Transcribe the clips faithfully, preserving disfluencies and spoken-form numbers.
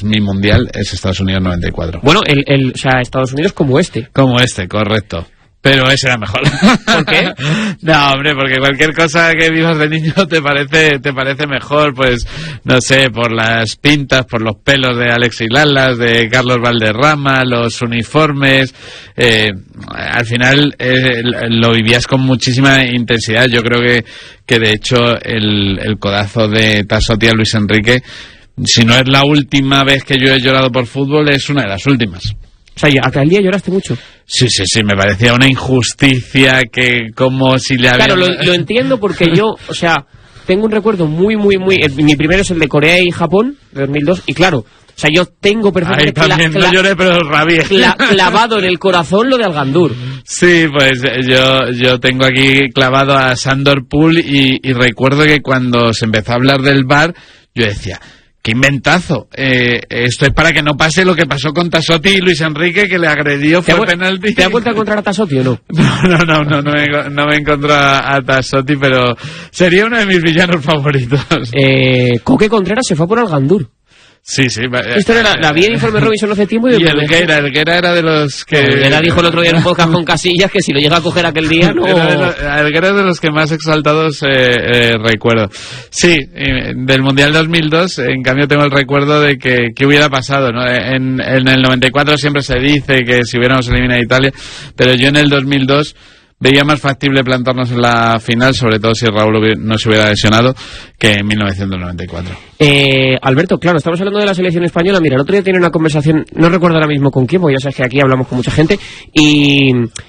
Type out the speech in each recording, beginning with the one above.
es mi mundial, es Estados Unidos noventa y cuatro. Bueno, el, el, o sea, Estados Unidos como este. Como este, correcto. Pero ese era mejor. ¿Por qué? No, hombre, porque cualquier cosa que vivas de niño te parece te parece mejor, pues, no sé, por las pintas, por los pelos de Alexis Lalas, de Carlos Valderrama, los uniformes. Eh, al final eh, lo vivías con muchísima intensidad. Yo creo que, que de hecho, el, el codazo de Tassotti a Luis Enrique, si no es la última vez que yo he llorado por fútbol, es una de las últimas. O sea, aquel día lloraste mucho. Sí, sí, sí, me parecía una injusticia que como si le había... Claro, lo, lo entiendo porque yo, o sea, tengo un recuerdo muy, muy, muy... El, mi primero es el de Corea y Japón, de dos mil dos, y claro, o sea, yo tengo perfectamente... Ahí también cla- no lloré, pero rabié. Cla- clavado en el corazón lo de Algandur. Sí, pues yo yo tengo aquí clavado a Sandor Pool y, y recuerdo que cuando se empezó a hablar del V A R, yo decía... ¡Qué inventazo! Eh, esto es para que no pase lo que pasó con Tassotti y Luis Enrique, que le agredió, fue vu- penalti. ¿Te has vuelto a encontrar a Tassotti o no? No, no, no, no, no me, no me encontró a, a Tassotti, pero sería uno de mis villanos favoritos. Eh, Coque Contreras se fue por Algandur. Sí, sí. Esto era, la vi en Informe Robinson hace tiempo y... Y el Guera, el Guera era de los que... El Guera dijo el otro día en un podcast con Casillas que si lo llega a coger aquel día no... Era de los, el Guera es de los que más exaltados eh, eh, recuerdo. Sí, eh, del Mundial dos mil dos, en cambio tengo el recuerdo de que, que hubiera pasado, ¿no? En, en el noventa y cuatro siempre se dice que si hubiéramos eliminado a Italia, pero yo en el dos mil dos... veía más factible plantarnos en la final, sobre todo si Raúl no se hubiera lesionado, que en mil novecientos noventa y cuatro. Eh, Alberto, claro, estamos hablando de la selección española. Mira, el otro día tenía una conversación, no recuerdo ahora mismo con quién, porque ya sabes que aquí hablamos con mucha gente, y,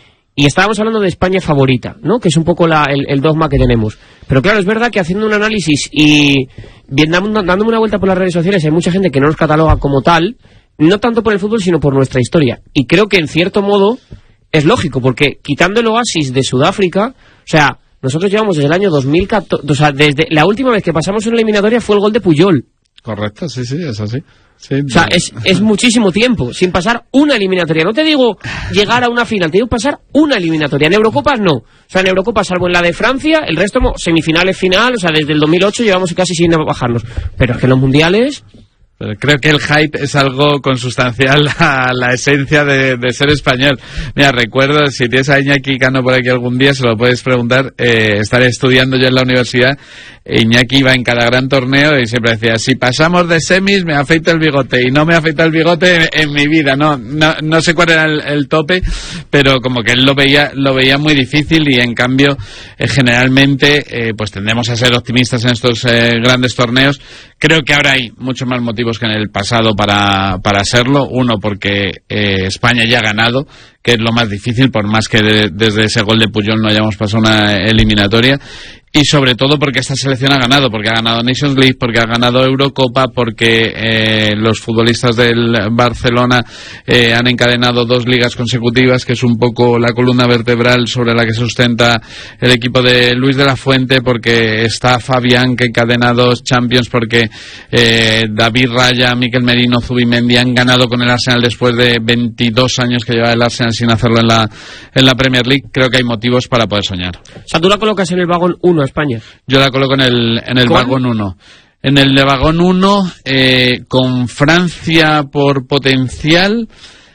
y estábamos hablando de España favorita, ¿no? Que es un poco la, el, el dogma que tenemos. Pero claro, es verdad que haciendo un análisis y viendo, dándome una vuelta por las redes sociales, hay mucha gente que no nos cataloga como tal, no tanto por el fútbol, sino por nuestra historia. Y creo que en cierto modo... es lógico, porque quitando el oasis de Sudáfrica, o sea, nosotros llevamos desde el año dos mil catorce, o sea, desde la última vez que pasamos una eliminatoria fue el gol de Puyol. Correcto, sí, sí, es así. Sí, o sea, es, es muchísimo tiempo sin pasar una eliminatoria. No te digo llegar a una final, te digo pasar una eliminatoria. En Eurocopas no. O sea, en Eurocopas, salvo en la de Francia, el resto semifinales, final, o sea, desde el dos mil ocho llevamos casi sin bajarnos. Pero es que en los mundiales... Pero creo que el hype es algo consustancial a la esencia de, de ser español. Mira, recuerdo, si tienes a Iñaki Cano por aquí algún día, se lo puedes preguntar. Eh, estaré estudiando yo en la universidad. Iñaki iba en cada gran torneo y siempre decía, si pasamos de semis me afeito el bigote, y no me afeita el bigote en, en mi vida. No, no no sé cuál era el, el tope, pero como que él lo veía lo veía muy difícil, y en cambio eh, generalmente eh, pues tendemos a ser optimistas en estos eh, grandes torneos. Creo que ahora hay muchos más motivos que en el pasado para, para serlo. Uno, porque eh, España ya ha ganado, que es lo más difícil, por más que de, desde ese gol de Puyol no hayamos pasado una eliminatoria. Y sobre todo porque esta selección ha ganado, porque ha ganado Nations League, porque ha ganado Eurocopa, porque eh, los futbolistas del Barcelona eh, han encadenado dos ligas consecutivas, que es un poco la columna vertebral sobre la que se sustenta el equipo de Luis de la Fuente, porque está Fabián, que encadena dos Champions, porque eh, David Raya, Mikel Merino, Zubimendi han ganado con el Arsenal después de veintidós años que lleva el Arsenal sin hacerlo en la, en la Premier League. Creo que hay motivos para poder soñar. O sea, tú la colocas en el vagón uno a España. Yo la coloco en el, en el vagón uno. En el de vagón uno, eh, con Francia por potencial,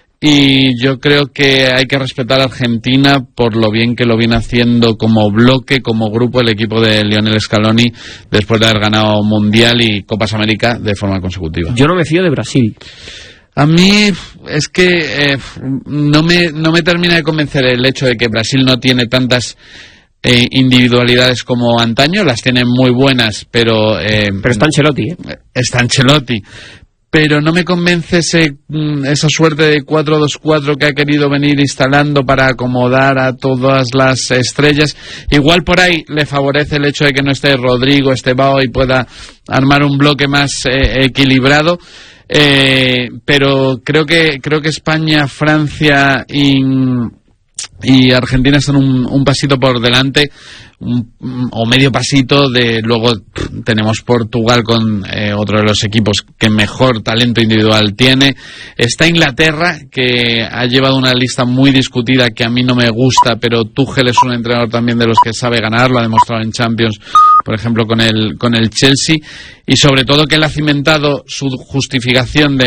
y yo creo que hay que respetar a Argentina por lo bien que lo viene haciendo como bloque, como grupo, el equipo de Lionel Scaloni, después de haber ganado Mundial y Copas América de forma consecutiva. Yo no me fío de Brasil. A mí es que eh, no me, no me termina de convencer el hecho de que Brasil no tiene tantas eh, individualidades como antaño. Las tiene muy buenas, pero... Eh, pero está Ancelotti, ¿eh? Está Ancelotti. Pero no me convence ese, esa suerte de cuatro dos cuatro que ha querido venir instalando para acomodar a todas las estrellas. Igual por ahí le favorece el hecho de que no esté Rodrigo, Estebao, y pueda armar un bloque más eh, equilibrado. Eh, pero creo que creo que España, Francia y, y Argentina están un, un pasito por delante, un, o medio pasito de. Luego tenemos Portugal con eh, otro de los equipos que mejor talento individual tiene. Está Inglaterra, que ha llevado una lista muy discutida que a mí no me gusta, pero Tuchel es un entrenador también de los que sabe ganar, lo ha demostrado en Champions, por ejemplo con el con el Chelsea, y sobre todo que él ha cimentado su justificación de